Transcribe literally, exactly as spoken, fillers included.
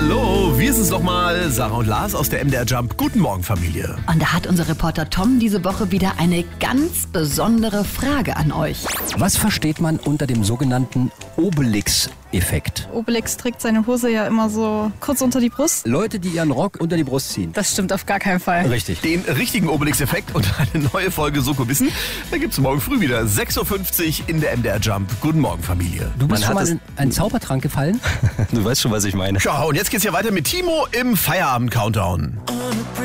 Hallo, wir sind's nochmal, Sarah und Lars aus der M D R Jump. Guten Morgen, Familie. Und da hat unser Reporter Tom diese Woche wieder eine ganz besondere Frage an euch. Was versteht man unter dem sogenannten Obelix-Effekt? Obelix trägt seine Hose ja immer so kurz unter die Brust. Leute, die ihren Rock unter die Brust ziehen. Das stimmt auf gar keinen Fall. Richtig. Den richtigen Obelix-Effekt und eine neue Folge Soko Wissen, da gibt's morgen früh wieder. sechs Uhr fünfzig in der M D R Jump. Guten Morgen, Familie. Du bist Man schon hat mal in einen Zaubertrank gefallen? Du weißt schon, was ich meine. Ja, und jetzt geht's ja weiter mit Timo im Feierabend-Countdown.